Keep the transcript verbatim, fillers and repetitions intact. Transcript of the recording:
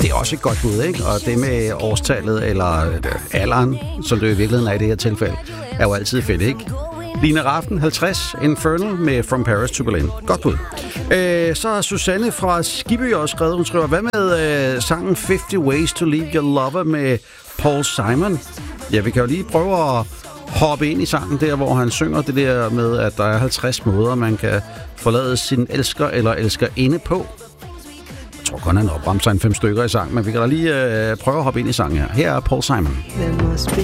Det er også et godt bud, ikke? Og det med årstallet, eller alderen, som det i virkeligheden er i det her tilfælde, er jo altid fedt, ikke? Line Rafn, halvtreds, Infernal med From Paris to Berlin. Godt bud. Øh, så har Susanne fra Skibby også skrevet, hun skriver, hvad med øh, sangen fifty Ways to Leave Your Lover med Paul Simon? Ja, vi kan jo lige prøve at hoppe ind i sangen der, hvor han synger det der med, at der er halvtreds måder, man kan forlade sin elsker eller elskerinde på. Jeg tror godt, han opremser en fem stykker i sangen, men vi kan da lige øh, prøve at hoppe ind i sangen her. Her er Paul Simon.